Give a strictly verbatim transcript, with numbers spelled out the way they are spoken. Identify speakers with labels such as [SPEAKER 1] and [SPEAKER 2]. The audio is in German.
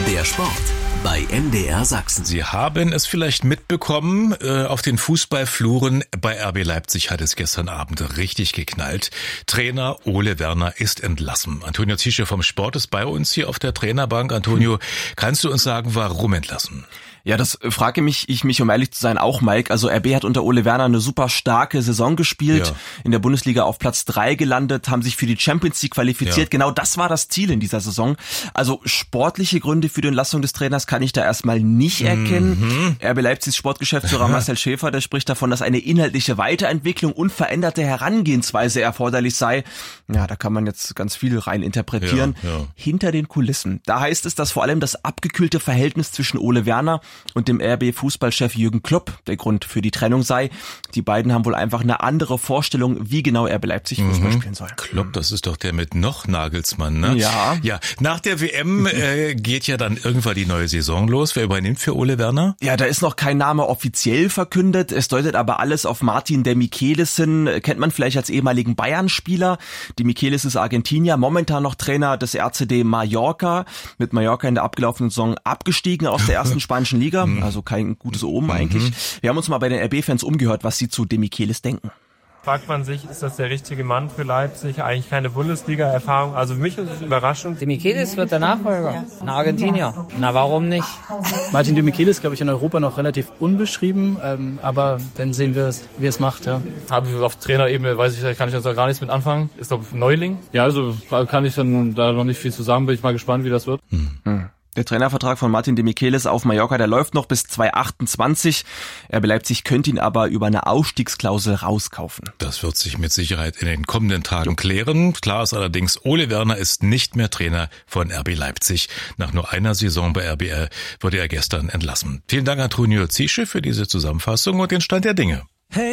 [SPEAKER 1] Der Sport bei M D R Sachsen.
[SPEAKER 2] Sie haben es vielleicht mitbekommen, äh, auf den Fußballfluren bei R B Leipzig hat es gestern Abend richtig geknallt. Trainer Ole Werner ist entlassen. Antonio Ziesche vom Sport ist bei uns hier auf der Trainerbank. Antonio, hm. kannst du uns sagen, warum entlassen?
[SPEAKER 3] Ja, das frage mich, ich mich, um ehrlich zu sein, auch, Mike. Also R B hat unter Ole Werner eine super starke Saison gespielt, ja. in der Bundesliga auf Platz drei gelandet, haben sich für die Champions League qualifiziert. Ja. Genau das war das Ziel in dieser Saison. Also sportliche Gründe für die Entlassung des Trainers kann ich da erstmal nicht erkennen. Mhm. R B Leipzigs Sportgeschäftsführer Marcel Schäfer, der spricht davon, dass eine inhaltliche Weiterentwicklung und veränderte Herangehensweise erforderlich sei. Ja, da kann man jetzt ganz viel rein interpretieren. Ja, ja. Hinter den Kulissen, da heißt es, dass vor allem das abgekühlte Verhältnis zwischen Ole Werner und dem R B-Fußballchef Jürgen Klopp der Grund für die Trennung sei. Die beiden haben wohl einfach eine andere Vorstellung, wie genau R B Leipzig Fußball mhm. spielen soll.
[SPEAKER 2] Klopp, das ist doch der mit noch Nagelsmann, ne?
[SPEAKER 3] Ja.
[SPEAKER 2] Ja. Nach der W M äh, geht ja dann irgendwann die neue Saison los. Wer übernimmt für Ole Werner?
[SPEAKER 3] Ja, da ist noch kein Name offiziell verkündet. Es deutet aber alles auf Martin Demichelis hin. Kennt man vielleicht als ehemaligen Bayern-Spieler. Demichelis ist Argentinier, momentan noch Trainer des R C D Mallorca. Mit Mallorca in der abgelaufenen Saison abgestiegen aus der ersten spanischen Liga. Also kein gutes Omen eigentlich. Wir haben uns mal bei den R B-Fans umgehört, was sie zu Demichelis denken.
[SPEAKER 4] Fragt man sich, ist das der richtige Mann für Leipzig? Eigentlich keine Bundesliga-Erfahrung. Also für mich ist es überraschend.
[SPEAKER 5] Demichelis wird der Nachfolger. Ein Argentinier. Na, warum nicht?
[SPEAKER 6] Martin Demichelis, glaube ich, in Europa noch relativ unbeschrieben. Ähm, aber dann sehen wir es, wie es macht. Ja.
[SPEAKER 7] Habe ich auf Trainerebene, weiß ich, kann ich jetzt gar nichts mit anfangen. Ist doch Neuling. Ja, also kann ich dann da noch nicht viel zu sagen. Bin ich mal gespannt, wie das wird.
[SPEAKER 3] Hm. Der Trainervertrag von Martin Demichelis auf Mallorca, der läuft noch bis zwanzig achtundzwanzig. R B Leipzig könnte ihn aber über eine Ausstiegsklausel rauskaufen.
[SPEAKER 2] Das wird sich mit Sicherheit in den kommenden Tagen klären. Klar ist allerdings, Ole Werner ist nicht mehr Trainer von R B Leipzig. Nach nur einer Saison bei R B L wurde er gestern entlassen. Vielen Dank, Antonio Ziesche, für diese Zusammenfassung und den Stand der Dinge.